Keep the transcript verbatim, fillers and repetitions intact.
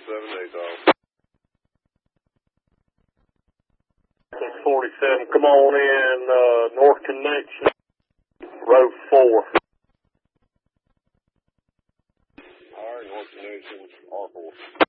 seven eight, Tom. six forty-seven, come on in, uh, North Connection, row four. All right, North Connection, R four.